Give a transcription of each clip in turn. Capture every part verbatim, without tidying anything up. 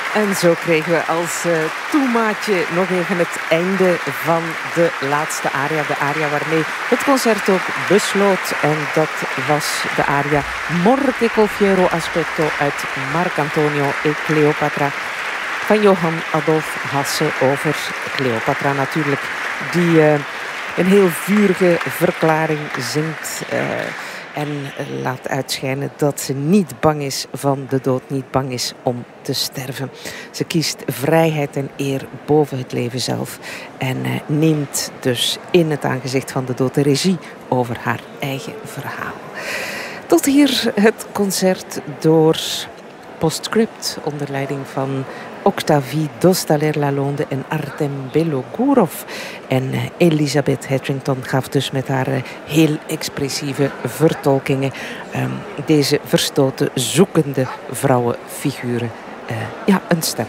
En zo kregen we als uh, toemaatje nog even het einde van de laatste aria. De aria waarmee het concert ook besloot. En dat was de aria Morte col fiero aspetto uit Marcantonio e Cleopatra van Johann Adolf Hasse over Cleopatra natuurlijk. Die uh, een heel vurige verklaring zingt. Uh, En laat uitschijnen dat ze niet bang is van de dood, niet bang is om te sterven. Ze kiest vrijheid en eer boven het leven zelf. En uh, neemt dus in het aangezicht van de dood de regie over haar eigen verhaal. Tot hier het concert door Postscript onder leiding van Octavie Dostaler-Lalonde en Artem Belogourov. En uh, Elizabeth Hedrington gaf dus met haar uh, heel expressieve vertolkingen um, deze verstoten, zoekende vrouwenfiguren uh, ja, een stem.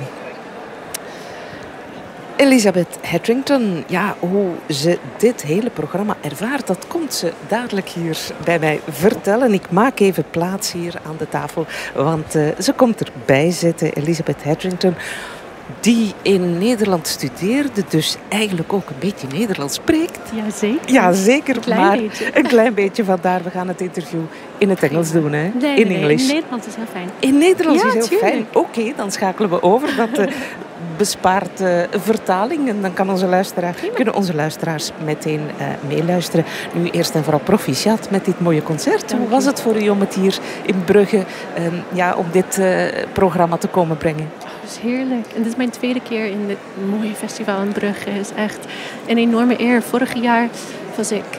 Elizabeth Hedrington, ja, hoe ze dit hele programma ervaart, dat komt ze dadelijk hier bij mij vertellen. Ik maak even plaats hier aan de tafel, want uh, ze komt erbij zitten. Elizabeth Hedrington, die in Nederland studeerde, dus eigenlijk ook een beetje Nederlands spreekt. Jazeker. Ja, zeker, een klein maar beetje. een klein beetje. Vandaar, we gaan het interview in het Engels doen, hè? Nee, in nee, English. in Nederlands is heel fijn. In Nederlands ja, is heel tuurlijk. fijn. Oké, okay, dan schakelen we over. Dat uh, bespaart uh, vertaling en dan kan onze luisteraar, kunnen onze luisteraars meteen uh, meeluisteren. Nu eerst en vooral proficiat met dit mooie concert. Dank Hoe was je. het voor u om het hier in Brugge um, ja, op dit uh, programma te komen brengen? Het is heerlijk. En dit is mijn tweede keer in dit mooie festival in Brugge. Het is echt een enorme eer. Vorig jaar was ik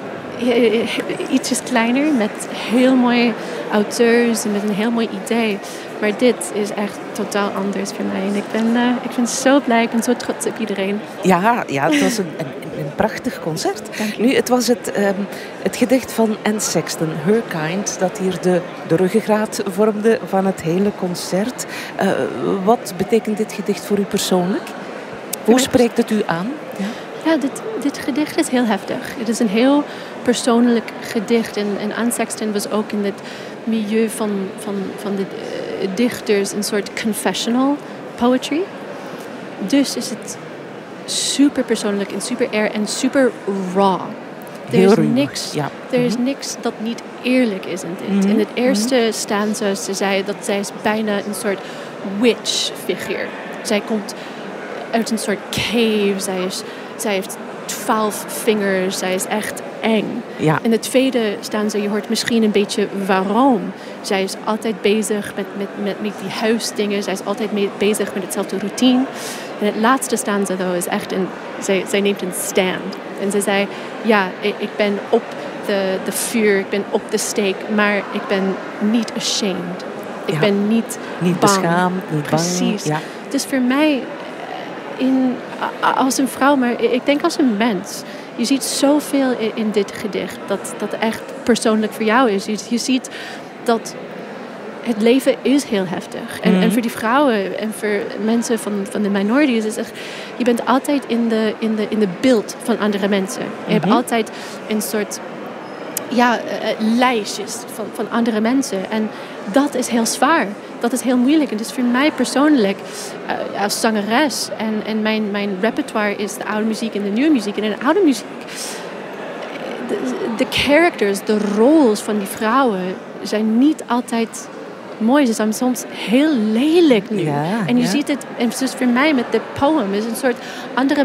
ietsjes kleiner met heel mooie auteurs en met een heel mooi idee. Maar dit is echt totaal anders voor mij. En ik ben, uh, ik ben zo blij, ik ben zo trots op iedereen. Ja, ja het was een, een, een prachtig concert. Nu, het was het, um, het gedicht van Anne Sexton, Her Kind, dat hier de, de ruggengraat vormde van het hele concert. Uh, wat betekent dit gedicht voor u persoonlijk? Hoe spreekt het u aan? Ja, ja dit, dit gedicht is heel heftig. Het is een heel persoonlijk gedicht. En, en Anne Sexton was ook in het milieu van, van, van de uh, dichters een soort confessional poetry. Dus is het super persoonlijk en super air en super raw. Er heel is ruw, niks, ja. er is niks dat niet eerlijk is in dit. Mm-hmm. In het eerste mm-hmm. stanza ze zei dat zij is bijna een soort witch figuur. Zij komt uit een soort cave. Zij, is, zij heeft twaalf vingers. Zij is echt eng. Ja. In het tweede stanza, je hoort misschien een beetje waarom. Zij is altijd bezig met, met, met, met die huisdingen. Zij is altijd mee, bezig met hetzelfde routine. En het laatste stanza though, is echt een... Zij, zij neemt een stand. En ze zei, ja, ik, ik ben op de, de vuur. Ik ben op de steek. Maar ik ben niet ashamed. Ik ja. ben niet Niet bang. beschaamd, niet Precies. bang. Ja. Dus voor mij... In, als een vrouw, maar ik denk als een mens. Je ziet zoveel in, in dit gedicht dat, dat echt persoonlijk voor jou is. Je, je ziet dat het leven is heel heftig. En, mm. en voor die vrouwen en voor mensen van, van de minorities is echt... Je bent altijd in de, in de, in de beeld van andere mensen. Je mm-hmm. hebt altijd een soort... Ja, uh, lijstjes van, van andere mensen. En dat is heel zwaar. Dat is heel moeilijk. En dus voor mij persoonlijk, uh, als zangeres... en, en mijn, mijn repertoire is de oude muziek en de nieuwe muziek. En in de oude muziek... De, de characters, de roles van die vrouwen... zijn niet altijd mooi. Ze zijn soms heel lelijk nu. Ja, en je ja. ziet het... En dus voor mij met de poem is een soort andere...